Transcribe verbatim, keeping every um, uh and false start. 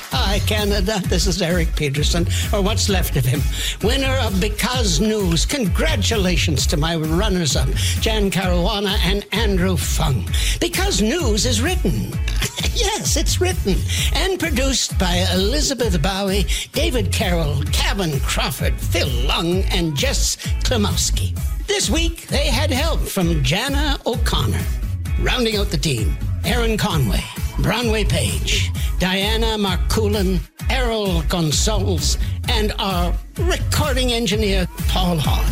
Hi, Canada. This is Eric Peterson, or what's left of him. Winner of Because News. Congratulations to my runners-up, Jan Caruana and Andrew Fung. Because News is written. Yes, it's written. And produced by Elizabeth Bowie, David Carroll, Kevin Crawford, Phil Lung, and Jess Klimowski. This week, they had help from Jana O'Connor. Rounding out the team, Aaron Conway, Bronway Page, Diana Marcoulin, Errol Gonsalves, and our recording engineer, Paul Hall.